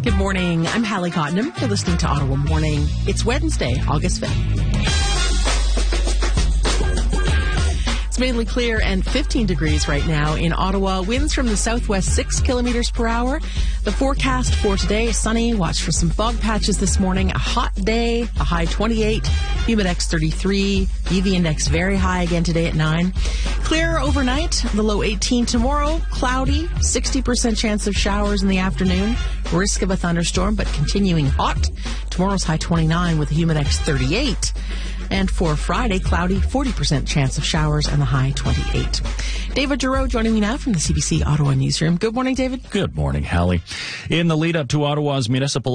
Good morning. I'm Hallie Cottenham. You're listening to Ottawa Morning. It's Wednesday, August 5th. It's mainly clear and 15 degrees right now in Ottawa. Winds from the southwest 6 kilometers per hour. The forecast for today is sunny. Watch for some fog patches this morning. A hot day, a high 28, Humidex 33, UV index very high again today at 9. Clear overnight, the low 18 tomorrow. Cloudy, 60% chance of showers in the afternoon. Risk of a thunderstorm, but continuing hot. Tomorrow's high 29 with a Humidex 38. And for Friday, cloudy, 40% chance of showers and the high 28. David Giroux joining me now from the CBC Ottawa newsroom. Good morning, David. Good morning, Hallie. In the lead up to Ottawa's municipal